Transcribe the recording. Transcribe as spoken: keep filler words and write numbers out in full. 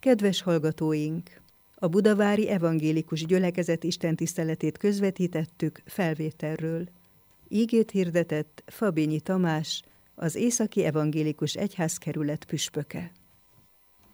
Kedves hallgatóink! A budavári evangélikus gyülekezet istentiszteletét közvetítettük felvételről. Ígét hirdetett Fabényi Tamás, az Északi Evangélikus Egyházkerület püspöke.